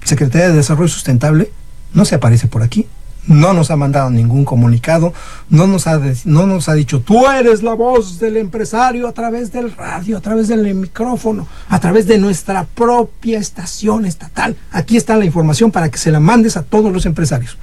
Secretaría de Desarrollo Sustentable no se aparece por aquí. No nos ha mandado ningún comunicado, no nos ha dicho, tú eres la voz del empresario a través del radio, a través del micrófono, a través de nuestra propia estación estatal. Aquí está la información para que se la mandes a todos los empresarios.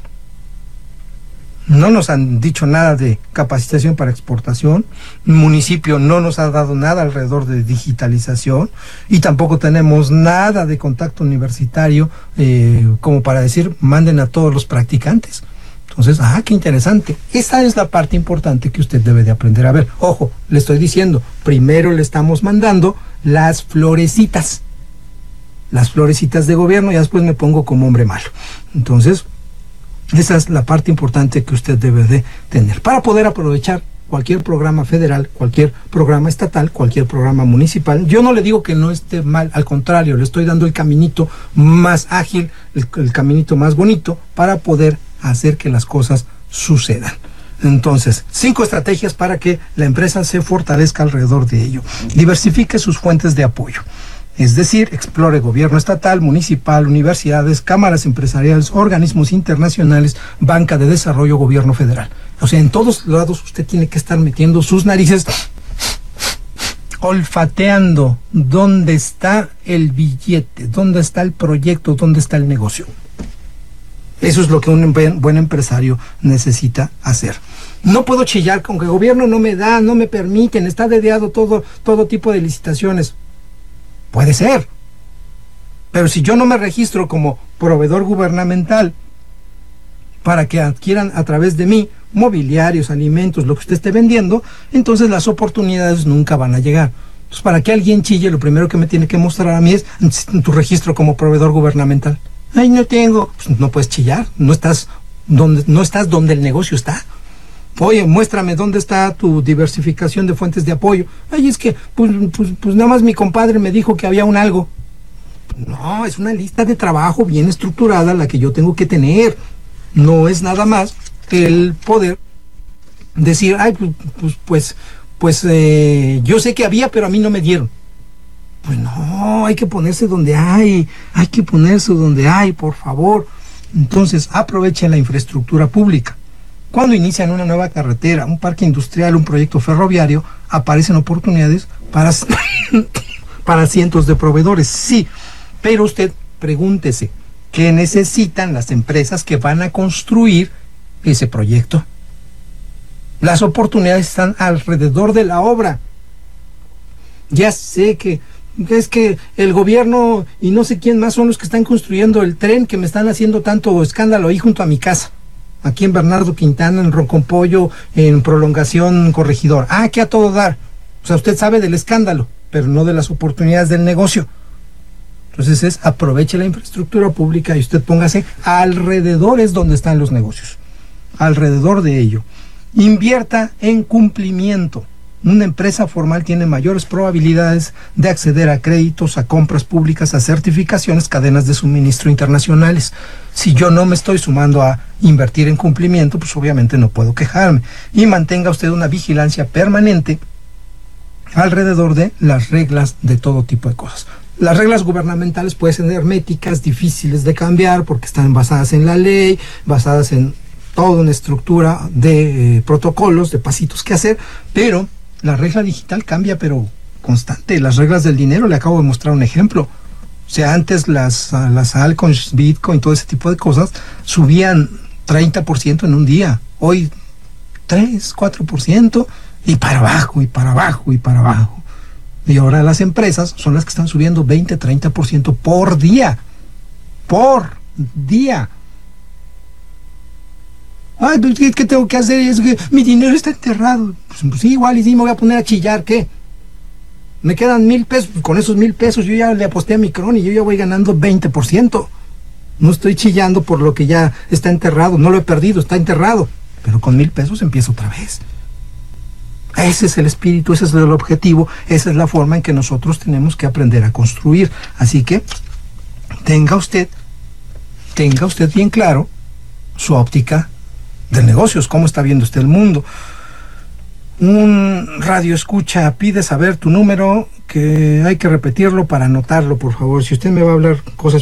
No nos han dicho nada de capacitación para exportación, el municipio no nos ha dado nada alrededor de digitalización y tampoco tenemos nada de contacto universitario como para decir, manden a todos los practicantes. Entonces, qué interesante. Esa es la parte importante que usted debe de aprender a ver. Ojo, le estoy diciendo, primero le estamos mandando las florecitas de gobierno y después me pongo como hombre malo. Entonces, esa es la parte importante que usted debe de tener para poder aprovechar cualquier programa federal, cualquier programa estatal, cualquier programa municipal. Yo no le digo que no esté mal, al contrario, le estoy dando el caminito más ágil, el caminito más bonito para poder hacer que las cosas sucedan. Entonces, 5 estrategias para que la empresa se fortalezca alrededor de ello. Diversifique sus fuentes de apoyo. Es decir, explore gobierno estatal, municipal, universidades, cámaras empresariales, organismos internacionales, banca de desarrollo, gobierno federal. O sea, en todos lados usted tiene que estar metiendo sus narices, olfateando dónde está el billete, dónde está el proyecto, dónde está el negocio. Eso es lo que un buen empresario necesita hacer. No puedo chillar con que el gobierno no me da, no me permiten, está dediado todo tipo de licitaciones. Puede ser, pero si yo no me registro como proveedor gubernamental para que adquieran a través de mí mobiliarios, alimentos, lo que usted esté vendiendo, entonces las oportunidades nunca van a llegar. Entonces, para que alguien chille, lo primero que me tiene que mostrar a mí es tu registro como proveedor gubernamental. Ay, no tengo. Pues no puedes chillar, no estás donde el negocio está. Oye, muéstrame dónde está tu diversificación de fuentes de apoyo. Ay, es que, pues nada más mi compadre me dijo que había un algo. No, es una lista de trabajo bien estructurada la que yo tengo que tener. No es nada más que el poder decir, ay, yo sé que había, pero a mí no me dieron. Pues no, hay que ponerse donde hay por favor. Entonces, aprovechen la infraestructura pública. Cuando inician una nueva carretera, un parque industrial, un proyecto ferroviario, aparecen oportunidades para cientos de proveedores, sí. Pero usted pregúntese, ¿qué necesitan las empresas que van a construir ese proyecto? Las oportunidades están alrededor de la obra. Ya sé que es que el gobierno y no sé quién más son los que están construyendo el tren que me están haciendo tanto escándalo ahí junto a mi casa. Aquí en Bernardo Quintana, en Roncompollo, en Prolongación Corregidor. Que a todo dar. O sea, usted sabe del escándalo, pero no de las oportunidades del negocio. Entonces aproveche la infraestructura pública y usted póngase alrededor es donde están los negocios. Alrededor de ello. Invierta en cumplimiento. Una empresa formal tiene mayores probabilidades de acceder a créditos, a compras públicas, a certificaciones, cadenas de suministro internacionales. Si yo no me estoy sumando a invertir en cumplimiento, pues obviamente no puedo quejarme. Y mantenga usted una vigilancia permanente alrededor de las reglas de todo tipo de cosas. Las reglas gubernamentales pueden ser herméticas, difíciles de cambiar, porque están basadas en la ley, basadas en toda una estructura de protocolos, de pasitos que hacer, pero la regla digital cambia, pero constante. Las reglas del dinero, le acabo de mostrar un ejemplo. O sea, antes las altcoins, Bitcoin, todo ese tipo de cosas, subían 30% en un día. Hoy 3, 4%, y para abajo, y para abajo, y para abajo. Y ahora las empresas son las que están subiendo 20, 30% por día. Por día. Ay, pues, ¿qué tengo que hacer? Es que mi dinero está enterrado. Pues sí, igual, y sí me voy a poner a chillar, ¿qué? Me quedan 1,000 pesos, con esos 1,000 pesos yo ya le aposté a mi Cron y yo ya voy ganando 20%. No estoy chillando por lo que ya está enterrado, no lo he perdido, está enterrado. Pero con 1,000 pesos empiezo otra vez. Ese es el espíritu, ese es el objetivo, esa es la forma en que nosotros tenemos que aprender a construir. Así que tenga usted bien claro su óptica de negocios, cómo está viendo usted el mundo. Un radio escucha pide saber tu número, que hay que repetirlo para anotarlo, por favor. Si usted me va a hablar cosas